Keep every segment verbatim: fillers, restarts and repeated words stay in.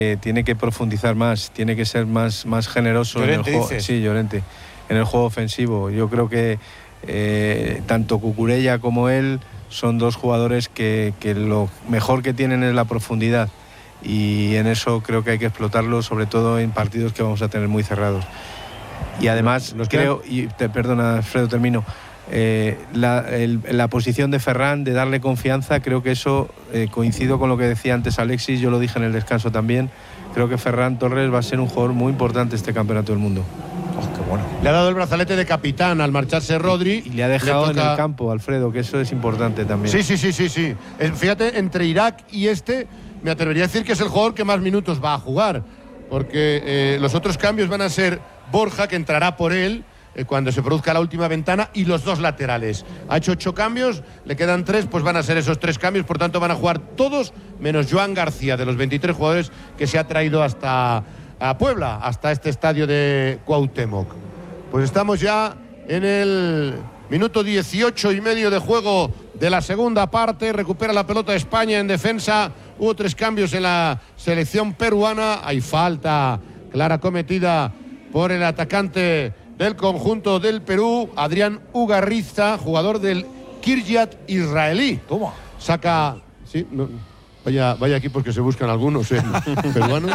Eh, tiene que profundizar más, tiene que ser más, más generoso. Llorente, en el juego. dices. Sí, Llorente, en el juego ofensivo. Yo creo que eh, tanto Cucurella como él son dos jugadores que, que lo mejor que tienen es la profundidad, y en eso creo que hay que explotarlo, sobre todo en partidos que vamos a tener muy cerrados. Y además Los creo, y te perdona Alfredo, termino, eh, la, el, la posición de Ferran, de darle confianza, creo que eso eh, coincido con lo que decía antes Alexis, yo lo dije en el descanso también, creo que Ferran Torres va a ser un jugador muy importante este campeonato del mundo. Oh, qué bueno. Le ha dado el brazalete de capitán al marcharse Rodri. Y le ha dejado le toca... en el campo, Alfredo, que eso es importante también. Sí, sí, sí, sí, sí. Eh, Fíjate, entre Irak y este, me atrevería a decir que es el jugador que más minutos va a jugar, porque eh, los otros cambios van a ser Borja, que entrará por él eh, cuando se produzca la última ventana, y los dos laterales. Ha hecho ocho cambios, le quedan tres, pues van a ser esos tres cambios, por tanto van a jugar todos menos Joan García, de los veintitrés jugadores que se ha traído hasta a Puebla, hasta este estadio de Cuauhtémoc. Pues estamos ya en el minuto dieciocho y medio de juego de la segunda parte. Recupera la pelota España en defensa. Hubo tres cambios en la selección peruana. Hay falta clara cometida por el atacante del conjunto del Perú, Adrián Ugarriza, jugador del Kiryat israelí. Toma. Saca... Sí, no, vaya, vaya equipos que se buscan algunos, ¿eh? Peruanos.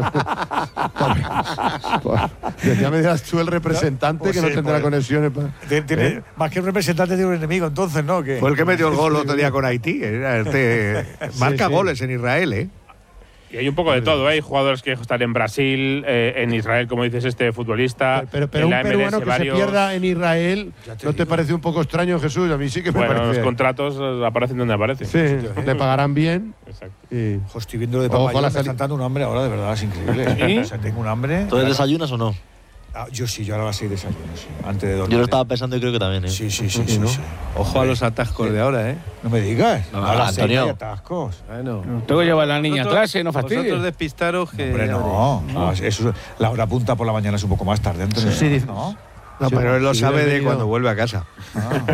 Ya me dirás tú el representante, pues que sí, no tendrá pues, conexiones. Para... Tiene, ¿Eh? Más que un representante de un enemigo, entonces, ¿no? Que... Fue el que metió el gol el otro día con Haití. Este, marca sí, sí. goles en Israel, ¿eh? Y hay un poco de todo, ¿eh? Hay jugadores que están en Brasil, eh, en Israel, como dices, este futbolista. Pero, pero, pero un peruano que varios... se pierda en Israel, te ¿no digo. te parece un poco extraño, Jesús? A mí sí que me bueno, parece. Los contratos aparecen donde aparecen. Sí, te pagarán bien. Exacto. Y... Ojo, estoy viendo de papá, me está saltando un hambre ahora, de verdad, es increíble. ¿Sí? O sea, tengo un hambre. ¿Tú desayunas o no? Ah, yo sí, yo ahora a las seis desayuno, sí. Antes de dormir. Yo lo estaba pensando y creo que también, ¿eh? Sí, sí, sí, sí, ¿no? sí. Ojo a los atascos sí. de ahora, ¿eh? No me digas. No, a las Antonio. seis hay atascos. Bueno. Tengo que llevar a la niña Vosotros, atrás, ¿eh? No fastidies. Vosotros despistaros que… Hombre, no. no. no eso, la hora punta por la mañana es un poco más tarde. Entonces, sí, sí. ¿no? No, sí, pero él lo si sabe de venido... cuando vuelve a casa. Ah.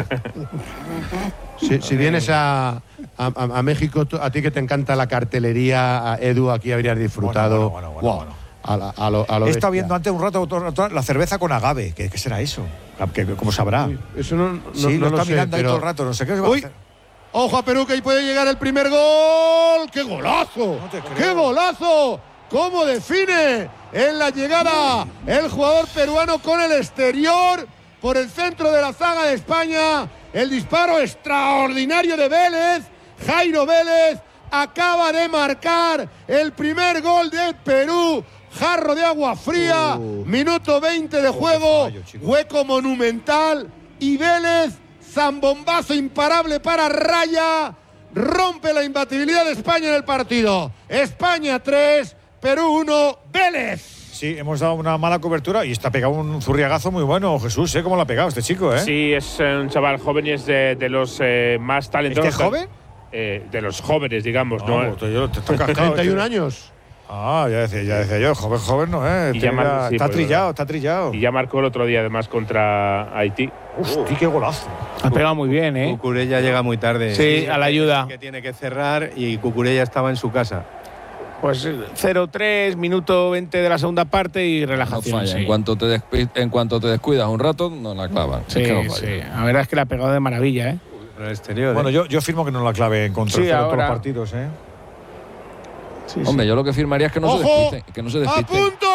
si, si vienes a, a, a México, a ti que te encanta la cartelería, a Edu, aquí habrías disfrutado. Bueno, bueno, bueno, bueno, bueno. A, la, a lo, a lo He estado bestia. viendo antes un rato, otro rato la cerveza con agave. ¿Qué, qué será eso? ¿Qué, ¿Cómo sabrá? Uy, eso no, no, sí, no lo lo está sé, mirando pero... ahí todo el rato. No sé qué se va Uy. a hacer. Ojo a Perú, que ahí puede llegar el primer gol. ¡Qué golazo! No te creo. ¡Qué golazo! ¿Cómo define en la llegada el jugador peruano con el exterior por el centro de la zaga de España? El disparo extraordinario de Vélez. Jairo Vélez acaba de marcar el primer gol de Perú. Jarro de agua fría, uh, minuto veinte de juego, fallo, hueco monumental y Vélez, zambombazo imparable para Raya, rompe la imbatibilidad de España en el partido. España tres, Perú uno, Vélez. Sí, hemos dado una mala cobertura y está pegado un zurriagazo muy bueno, Jesús, ¿eh? ¿Cómo lo ha pegado este chico, eh? Sí, es un chaval joven y es de, de los eh, más talentosos. ¿Este joven? Eh, de los jóvenes, digamos, no, ¿no? Te, yo, te está treinta y un años. Ah, ya decía, ya decía yo, joven, joven no, ¿eh? Y ya mar- sí, está pues, trillado, está trillado. Y ya marcó el otro día, además, contra Haití. Hostia, qué golazo. Ha pegado muy bien, ¿eh? Cucurella llega muy tarde. Sí, a la ayuda. Que tiene que cerrar y Cucurella estaba en su casa. Pues cero tres, minuto veinte de la segunda parte y relajación. No falla. Sí. En, cuanto te despi- en cuanto te descuidas un rato, no la clavan. Sí, es que no sí. La verdad es que la ha pegado de maravilla, ¿eh? En el exterior. Bueno, ¿eh? yo, yo firmo que no la clave en contra sí, de todos los ahora. partidos, ¿eh? Sí, Hombre, sí. yo lo que firmaría es que no ¡Ojo! se despisten. Que no se ¡A despisten. punto,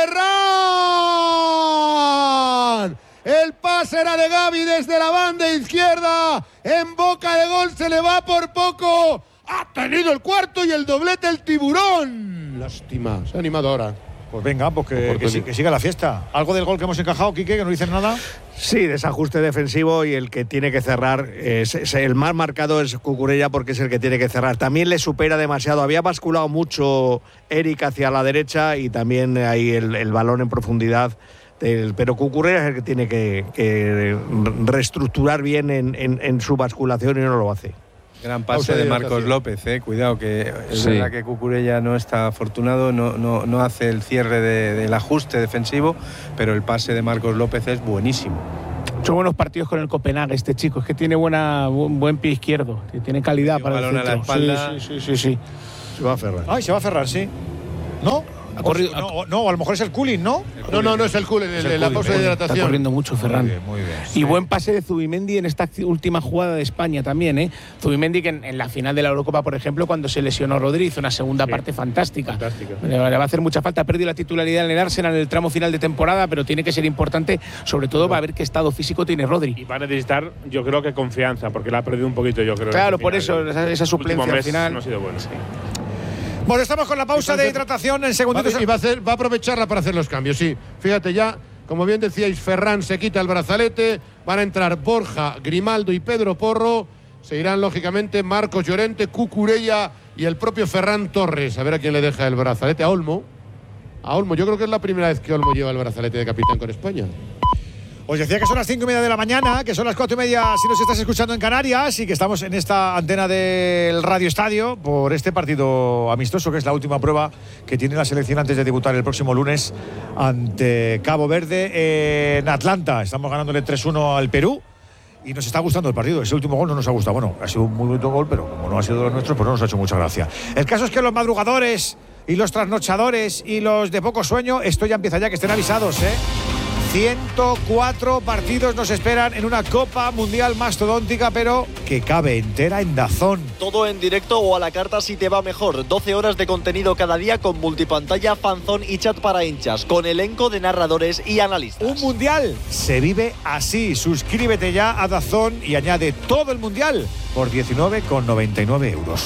Ferran! El pase era de Gavi desde la banda izquierda. En boca de gol se le va por poco. Ha tenido el cuarto y el doblete el tiburón. Lástima, se ha animado ahora. Pues venga, pues que, que, sí, que siga la fiesta. ¿Algo del gol que hemos encajado, Quique, que no dices nada? Sí, desajuste defensivo y el que tiene que cerrar, es, es el más marcado es Cucurella porque es el que tiene que cerrar. También le supera demasiado, había basculado mucho Eric hacia la derecha y también ahí el, el balón en profundidad. Del, pero Cucurella es el que tiene que, que reestructurar bien en, en, en su basculación y no lo hace. Gran pase de Marcos López, eh. Cuidado, que es sí. verdad que Cucurella no está afortunado, no, no, no hace el cierre de, del ajuste defensivo, pero el pase de Marcos López es buenísimo. Son buenos partidos con el Copenhague este chico, es que tiene buena, buen, buen pie izquierdo, tiene calidad para el balón a la centro. espalda. Sí, sí, sí, sí, sí. Se va a ferrar. Ay, se va a ferrar, sí. ¿No? Ha corrido- no, no, a lo mejor es el cooling, ¿no? No, no, no es el cooling, el, el la cooling, pausa de el- hidratación. Está corriendo mucho Ferran. Muy bien, muy bien. Y buen pase de Zubimendi en esta última jugada de España también, ¿eh? Zubimendi que en, en la final de la Eurocopa, por ejemplo, cuando se lesionó Rodri, hizo una segunda Sí. parte fantástica. Fantástica. Le, le va a hacer mucha falta. Ha perdido la titularidad en el Arsenal en el tramo final de temporada, pero tiene que ser importante, sobre todo va a ver qué estado físico tiene Rodri. Y va a necesitar, yo creo que confianza, porque la ha perdido un poquito, yo creo. Claro, en el por final. eso, esa, esa El último suplencia al mes final. no ha sido bueno. Bueno, estamos con la pausa de hidratación en segunditos. Va, y va a, hacer, va a aprovecharla para hacer los cambios, sí. Fíjate ya, como bien decíais, Ferran se quita el brazalete, van a entrar Borja, Grimaldo y Pedro Porro, se irán lógicamente Marcos Llorente, Cucurella y el propio Ferran Torres, a ver a quién le deja el brazalete, a Olmo. A Olmo, yo creo que es la primera vez que Olmo lleva el brazalete de capitán con España. Os decía que son las cinco y media de la mañana, que son las cuatro y media si nos estás escuchando en Canarias y que estamos en esta antena del Radio Estadio por este partido amistoso, que es la última prueba que tiene la selección antes de debutar el próximo lunes ante Cabo Verde en Atlanta. Estamos ganándole tres uno al Perú y nos está gustando el partido. Ese último gol no nos ha gustado. Bueno, ha sido un muy bonito gol, pero como no ha sido de los nuestros, pues no nos ha hecho mucha gracia. El caso es que los madrugadores y los trasnochadores y los de poco sueño, esto ya empieza ya, que estén avisados, ¿eh? ciento cuatro partidos nos esperan en una Copa Mundial mastodóntica, pero que cabe entera en DAZN. Todo en directo o a la carta si te va mejor. doce horas de contenido cada día con multipantalla, fanzón y chat para hinchas, con elenco de narradores y analistas. Un mundial se vive así. Suscríbete ya a DAZN y añade todo el mundial por diecinueve con noventa y nueve euros.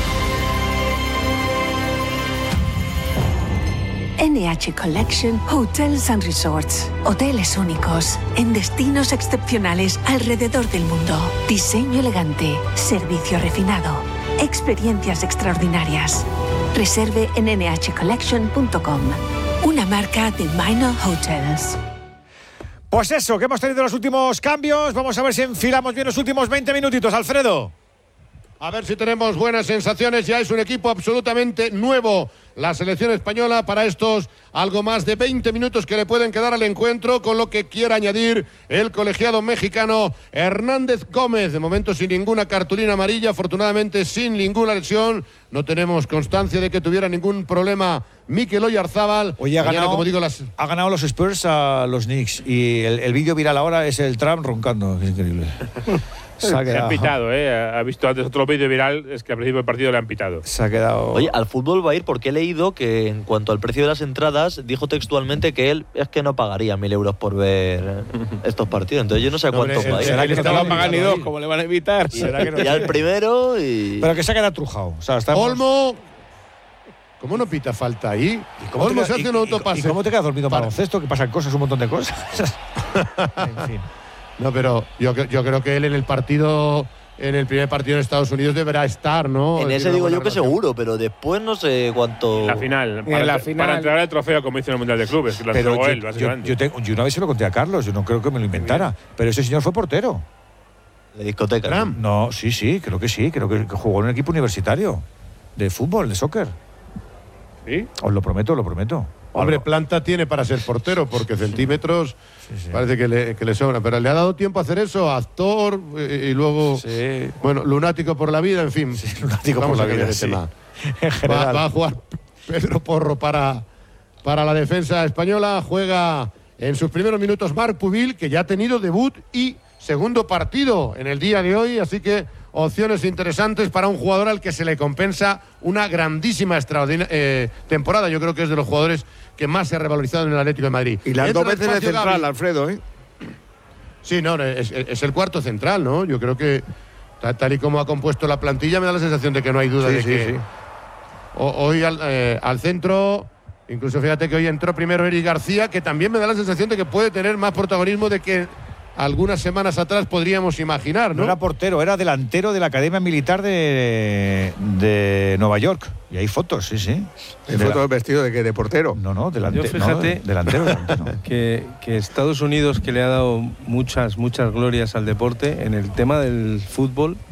N H Collection Hotels and Resorts. Hoteles únicos en destinos excepcionales alrededor del mundo. Diseño elegante, servicio refinado, experiencias extraordinarias. Reserve en ene hache collection punto com. Una marca de Minor Hotels. Pues eso, que hemos tenido los últimos cambios. Vamos a ver si enfilamos bien los últimos veinte minutitos, Alfredo. A ver si tenemos buenas sensaciones. Ya es un equipo absolutamente nuevo la selección española para estos algo más de veinte minutos que le pueden quedar al encuentro, con lo que quiera añadir el colegiado mexicano Hernández Gómez. De momento sin ninguna cartulina amarilla, afortunadamente sin ninguna lesión. No tenemos constancia de que tuviera ningún problema Mikel Oyarzábal. Hoy ha Mañana, ganado, como digo, las... ha ganado los Spurs a los Knicks y el, el vídeo viral ahora es el Trump roncando. Es increíble. Se ha Se quedado. han pitado, ¿eh? Ha visto antes otro vídeo viral, es que al principio del partido le han pitado. Se ha quedado. Oye, al fútbol va a ir porque he leído que en cuanto al precio de las entradas, dijo textualmente que él es que no pagaría mil euros por ver estos partidos. Entonces yo no sé a No, cuánto hombre, va a ir. será que No te estaba lo pagan ni invitado dos, ahí. como le van a evitar. ¿Será que no? Ya el primero y… Pero que se ha quedado trujado. O sea, estamos... Olmo. ¿Cómo no pita falta ahí? ¿Cómo te Olmo queda- se hace y- un y- autopase. ¿Y cómo te quedas dormido en Para- baloncesto? Que pasan cosas, un montón de cosas. En fin. No, pero yo, cre- yo creo que él en el partido, en el primer partido en Estados Unidos deberá estar, ¿no? En Tiene ese una digo buena yo que relación. seguro, pero después no sé cuánto… En la final. En Para, la entre- final. para entregar el trofeo, como hizo en el Mundial de Clubes, que lo Pero entregó yo, él, yo, básicamente. yo tengo- yo una vez se lo conté a Carlos, yo no creo que me lo inventara. Pero ese señor fue portero. De discoteca. Trump. No, sí, sí, creo que sí. Creo que, que jugó en un equipo universitario de fútbol, de soccer. ¿Sí? Os lo prometo, os lo prometo. Hombre, Os lo- planta tiene para ser portero, porque centímetros sí. parece que le, que le sobra. Pero le ha dado tiempo a hacer eso, actor eh, y luego, Sí. bueno, lunático por la vida, en fin. lunático Vamos por a la cambiar vida, de sí. tema. En Va, general. va a jugar Pedro Porro para, para la defensa española. Juega en sus primeros minutos Marc Pubil, que ya ha tenido debut y segundo partido en el día de hoy. Así que opciones interesantes para un jugador al que se le compensa una grandísima extraordinaria eh, temporada. Yo creo que es de los jugadores que más se ha revalorizado en el Atlético de Madrid. Y las Entra dos al veces de espacio central, Gavi. Alfredo, ¿eh? Sí, no, es, es el cuarto central, ¿no? Yo creo que ta- tal y como ha compuesto la plantilla me da la sensación de que no hay duda Sí, de sí, que sí. o- hoy al, eh, al centro, incluso fíjate que hoy entró primero Eric García, que también me da la sensación de que puede tener más protagonismo de que algunas semanas atrás podríamos imaginar, No ¿no? era portero, era delantero de la Academia Militar de, de Nueva York. Y hay fotos, sí, sí. El De la- foto vestido de que de portero. No, no, delante, Yo fíjate- no, delantero, delantero. que, que Estados Unidos, que le ha dado muchas, muchas glorias al deporte, en el tema del fútbol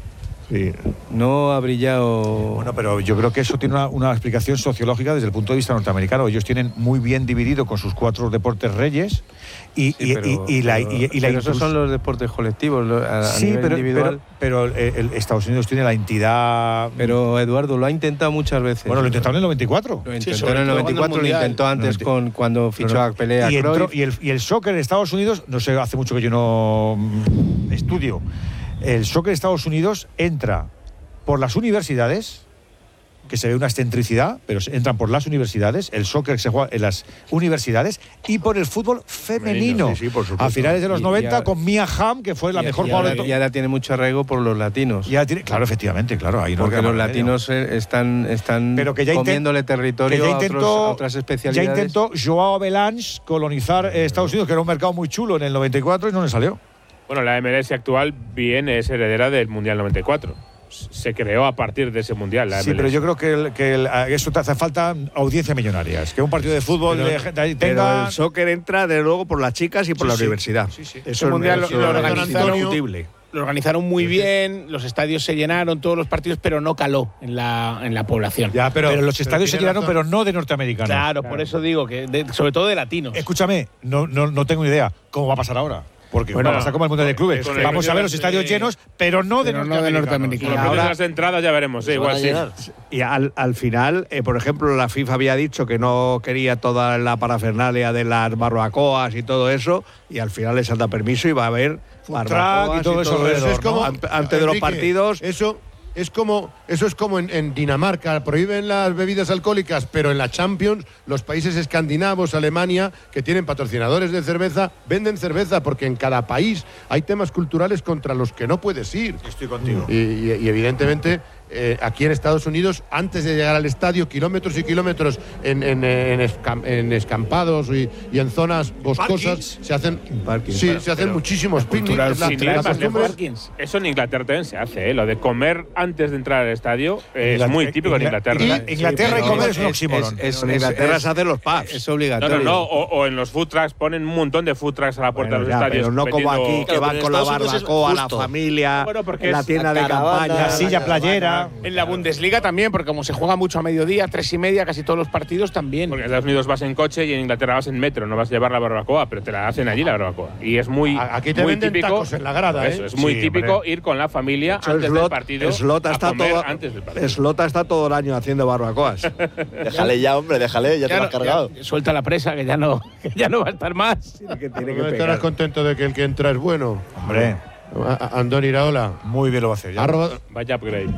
Sí. No ha brillado. Bueno, pero yo creo que eso tiene una, una explicación sociológica desde el punto de vista norteamericano. Ellos tienen muy bien dividido con sus cuatro deportes reyes y, Sí, y, pero, y, y la, pero, y, y la pero esos inclus- son los deportes colectivos, lo- a, a Sí, nivel pero, individual. pero, pero el, el Estados Unidos tiene la entidad. Pero Eduardo lo ha intentado muchas veces. Bueno, lo intentaron en el noventa y cuatro. Lo Sí, intentó sobre en el todo noventa y cuatro, cuando el lo Mundial. intentó antes noventa con cuando fichó No, no. a Pelé a y, entró- Cruyff. y, el, y el soccer en Estados Unidos, no sé, hace mucho que yo no mm, estudio. El soccer en Estados Unidos entra por las universidades, que se ve una excentricidad, pero se- entran por las universidades, el soccer se juega en las universidades, y por el fútbol femenino. Sí, sí, por supuesto. A finales de los Y- y noventa, ahora- con Mia Hamm, que fue la Y- mejor y jugadora ahora, de y ahora tiene mucho arraigo por los latinos. Ya tiene, claro, efectivamente, claro. Ahí no porque queda los más remedio. latinos eh, están, están Pero que ya inten- comiéndole territorio que ya a, otros- intentó, a otras ya especialidades. intentó Joao Avalanche colonizar eh, Estados Unidos, que era un mercado muy chulo en el noventa y cuatro, y no le salió. Bueno, la M L S actual bien es heredera del Mundial noventa y cuatro. Se creó a partir de ese Mundial, la Sí, M L S. pero yo creo que, el- que el- a eso te hace falta audiencia millonaria. Es que un partido de fútbol Pero- de gente ahí Pero tenga. el soccer entra, de luego, por las chicas y por Sí, la sí. universidad. Sí, sí. Eso Ese mundial eso lo- lo es organizaron- indiscutible. Lo organizaron muy bien, los estadios se llenaron, todos los partidos, pero no caló en la, en la población. Ya, pero, pero- los pero estadios se tiene llenaron, razón. pero no de norteamericanos. Claro, por eso digo que de- sobre todo de latinos. Escúchame, no, no, no tengo ni idea cómo va a pasar ahora. Porque Bueno, va a pasar como el mundo de clubes. con el Vamos a ver los precio estadios de- llenos, pero no de pero no de norteamericanos. norteamericanos. Los precios de las entradas ya veremos, sí, Se van igual a sí. llenar. Y al, al final, eh, por ejemplo, la FIFA había dicho que no quería toda la parafernalia de las barbacoas y todo eso, y al final les han dado permiso y va a haber barbacoas y todo eso alrededor, es como, ¿no? Ante- antes de los Enrique, partidos. Eso es como, eso es como en, en Dinamarca, prohíben las bebidas alcohólicas, pero en la Champions, los países escandinavos, Alemania, que tienen patrocinadores de cerveza, venden cerveza, porque en cada país hay temas culturales contra los que no puedes ir. Estoy contigo. Y, y- y evidentemente, eh, aquí en Estados Unidos, antes de llegar al estadio, kilómetros y kilómetros en, en- en escam- en escampados y, y en zonas boscosas, Parkings. se hacen, Parkings. sí, Pero- se hacen pero muchísimos cultural picnics. La- Sin la ir más costumbre lejos, es- Parkins. eso en Inglaterra también se hace, ¿eh? Lo de comer antes de entrar al estadio eh, es Inglaterra- muy típico en Inglaterra. Ingla- ¿eh? Inglaterra y pero comer es un es- oxímoron. es- En Inglaterra se hacen los pubs. Es No, obligatorio. no, no. O, o en los food trucks ponen un montón de food trucks a la puerta Bueno, de los ya, estadios. pero no como vendiendo- aquí, que Claro, van pero en con la Estados Unidos es barbacoa, la justo. familia, Bueno, porque en la es tienda la de caravana, campaña. La silla la playera. En la Bundesliga también, porque como se juega mucho a mediodía, tres y media, casi todos los partidos también. Porque en Estados Unidos vas en coche y en Inglaterra vas en metro, no vas a llevar la barbacoa, pero te la hacen allí la barbacoa. Y es muy, A- aquí te muy venden típico. tacos en la grada, ¿eh? Eso, es muy Sí, típico hombre. ir con la familia Hecho, antes Slot- del partido. Slot a está comer todo, antes del partido. Slot está todo el año haciendo barbacoas. Déjale ya, hombre, déjale, ya te lo has no- cargado. ya- suelta la presa, que ya no, que ya no va a estar más. Tiene que, tiene que No pegar. estarás contento de que el que entra es bueno. Hombre, A- a- Andoni Iraola. muy bien lo va a hacer. ya. Ha robado, Vaya upgrade.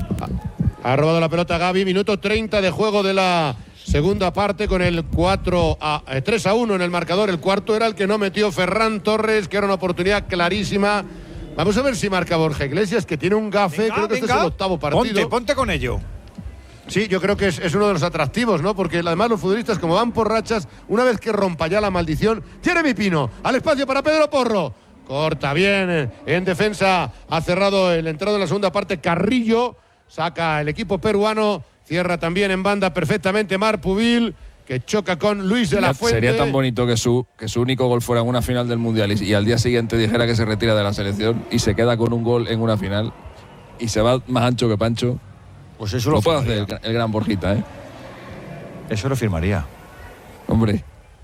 ha robado la pelota Gaby. Minuto treinta de juego de la segunda parte con el cuatro a, eh, tres a uno en el marcador. El cuarto era el que no metió Ferran Torres, que era una oportunidad clarísima. Vamos a ver si marca Borja Iglesias, que tiene un gafe. Venga, Creo que este venga. es el octavo partido. Ponte, ponte con ello. Sí, yo creo que es, es uno de los atractivos, ¿no? Porque además los futbolistas, como van por rachas, una vez que rompa ya la maldición, Jeremy Pino, al espacio para Pedro Porro. Corta bien, eh, en defensa ha cerrado el entrado en la segunda parte Carrillo, saca el equipo peruano, cierra también en banda perfectamente Mar Pubil, que choca con Luis de la Sería- Fuente. Sería tan bonito que su, que su único gol fuera en una final del Mundial y, y al día siguiente dijera que se retira de la selección y se queda con un gol en una final y se va más ancho que Pancho. Pues eso Lo lo puede hacer firmaría. el, el gran Borjita, ¿eh? Eso lo firmaría. Hombre.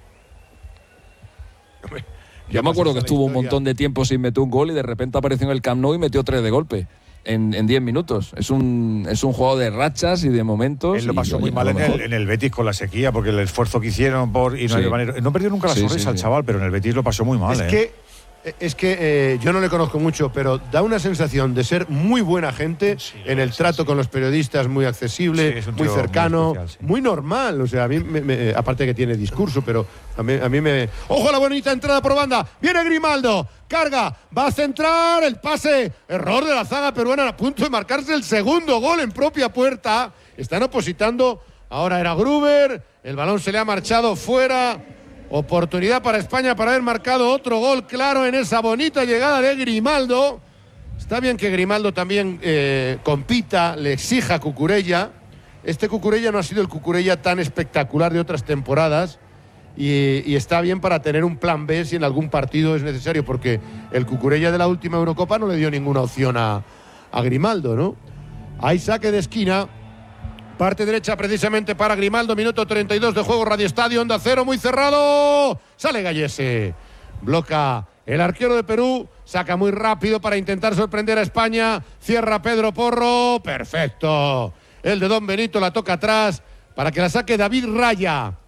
Yo me acuerdo que la estuvo un historia. montón de tiempo sin meter un gol y de repente apareció en el Camp Nou y metió tres de golpe en en diez minutos. Es un, es un juego de rachas y de momentos. Él lo y, pasó oye, muy mal a en lo el, mejor. en el Betis con la sequía, porque el esfuerzo que hicieron por. Y no, Sí. hay manera- no perdió nunca la Sí, sonrisa sí, al sí. chaval, pero en el Betis lo pasó muy mal. Es ¿eh? que, es que eh, yo no le conozco mucho, pero da una sensación de ser muy buena gente en el trato con los periodistas, muy accesible, Sí, es un muy tío cercano, muy muy, especial, sí. normal. O sea, a mí, me- me- aparte que tiene discurso, pero a mí, a mí me. ¡Ojo a la bonita entrada por banda! ¡Viene Grimaldo! Carga, va a centrar el pase. Error de la zaga peruana a punto de marcarse el segundo gol en propia puerta. Están opositando. Ahora era Gruber. El balón se le ha marchado fuera. Oportunidad para España para haber marcado otro gol claro en esa bonita llegada de Grimaldo. Está bien que Grimaldo también eh, compita, le exija a Cucurella. Este Cucurella no ha sido el Cucurella tan espectacular de otras temporadas. Y, y está bien para tener un plan B si en algún partido es necesario, porque el Cucurella de la última Eurocopa no le dio ninguna opción a, a Grimaldo, ¿no? Hay saque de esquina. Parte derecha precisamente para Grimaldo. Minuto treinta y dos de juego. Radio Estadio, Onda Cero, muy cerrado. Sale Gallese. Bloca el arquero de Perú. Saca muy rápido para intentar sorprender a España. Cierra Pedro Porro. Perfecto. El de Don Benito la toca atrás para que la saque David Raya.